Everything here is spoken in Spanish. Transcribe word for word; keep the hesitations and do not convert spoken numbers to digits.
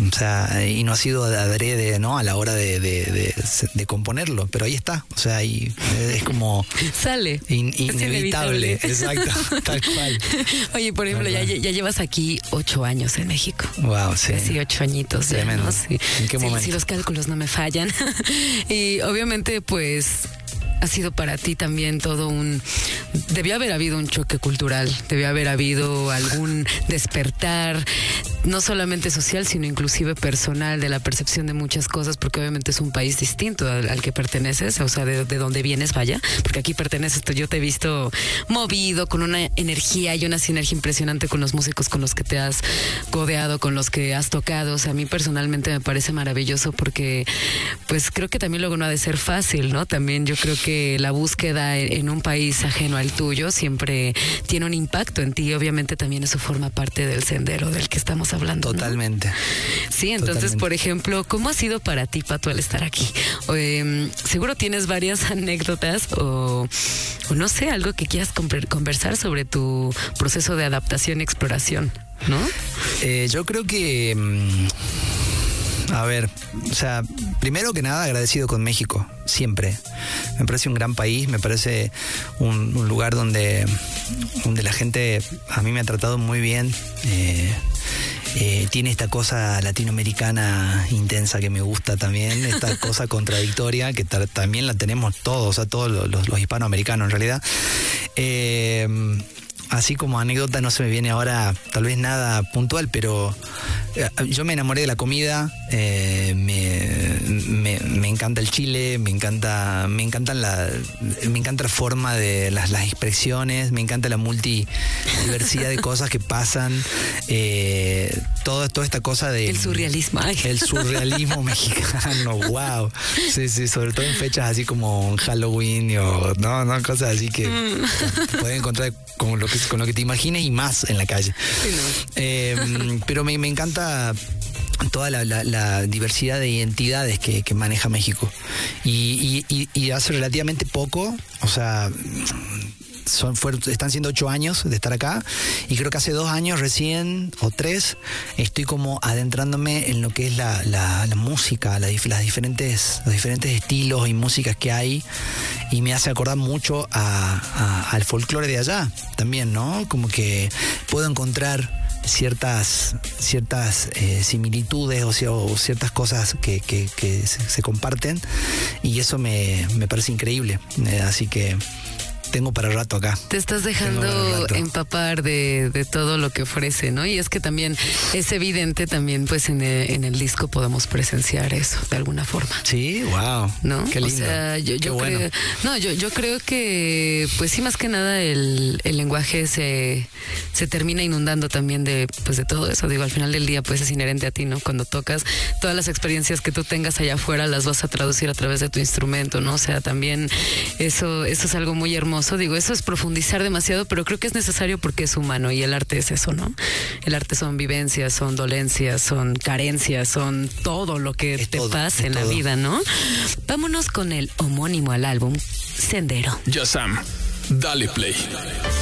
O sea, y no ha sido de adrede, ¿no? A la hora de, de, de, de componerlo, pero ahí está. O sea, y es como... Sale. In, inevitable. Es inevitable. Exacto, tal cual. Oye, por ejemplo, ya, ya llevas aquí ocho años en México. Wow, sí. Sí, ocho añitos. Tremendo. Ya, ¿no? Sí. ¿En qué sí, momento? Si los cálculos no me fallan. Y obviamente, pues... ha sido para ti también todo un... Debió haber habido un choque cultural, debió haber habido algún despertar, no solamente social, sino inclusive personal, de la percepción de muchas cosas, porque obviamente es un país distinto al, al que perteneces, o sea, de, de donde vienes, vaya, porque aquí perteneces, yo te he visto movido, con una energía y una sinergia impresionante con los músicos con los que te has codeado, con los que has tocado. O sea, a mí personalmente me parece maravilloso porque, pues creo que también luego no ha de ser fácil, ¿no? También yo creo que la búsqueda en un país ajeno al tuyo siempre tiene un impacto en ti. Obviamente también eso forma parte del sendero del que estamos hablando, ¿no? Totalmente. Sí, entonces, Totalmente. Por ejemplo, ¿cómo ha sido para ti, Pato, al estar aquí? O, eh, seguro tienes varias anécdotas o, o no sé, algo que quieras conversar sobre tu proceso de adaptación y exploración, ¿no? Eh, yo creo que... Mmm... A ver, o sea, primero que nada agradecido con México, siempre. Me parece un gran país, me parece un, un lugar donde, donde la gente a mí me ha tratado muy bien. Eh, eh, tiene esta cosa latinoamericana intensa que me gusta también, esta cosa contradictoria que ta- también la tenemos todos, o sea, todos los, los, los hispanoamericanos en realidad. Eh, Así como anécdota no se me viene ahora tal vez nada puntual, pero eh, yo me enamoré de la comida, eh, me, me, me encanta el chile, me encanta, me encantan la, me encanta la forma de las, las expresiones, me encanta la multidiversidad de cosas que pasan, eh, todo, toda esta cosa de el surrealismo, ay. el surrealismo mexicano, wow, sí, sí, sobre todo en fechas así como Halloween o no, no, cosas así que mm. pueden encontrar con lo que con lo que te imagines y más en la calle. Sí, no. eh, pero me, me encanta toda la, la, la diversidad de identidades que, que maneja México. Y, y, y hace relativamente poco, o sea, son, fueron, están siendo ocho años de estar acá, y creo que hace dos años recién, o tres, estoy como adentrándome en lo que es la, la, la música, la, las diferentes, los diferentes estilos y músicas que hay, y me hace acordar mucho a, a, al folclore de allá también, ¿no? Como que puedo encontrar ciertas ciertas eh, similitudes o, sea, o ciertas cosas que, que, que se, se comparten, y eso me, me parece increíble, eh, así que tengo para rato acá. Te estás dejando empapar de, de todo lo que ofrece, ¿no? Y es que también es evidente, también pues en el, en el disco podemos presenciar eso de alguna forma. Sí, wow. ¿No? Qué lindo. O sea, yo, yo Qué creo, bueno. no, yo, yo creo que pues sí, más que nada el, el lenguaje se, se termina inundando también de pues de todo eso. Digo, al final del día pues es inherente a ti, ¿no? Cuando tocas, todas las experiencias que tú tengas allá afuera las vas a traducir a través de tu instrumento, ¿no? O sea, también eso, eso es algo muy hermoso. Digo, eso es profundizar demasiado, pero creo que es necesario porque es humano, y el arte es eso, ¿no? El arte son vivencias, son dolencias, son carencias, son todo lo que es te todo, pasa en todo. la vida, ¿no? Vámonos con el homónimo al álbum, Sendero. Ya Sam, dale play.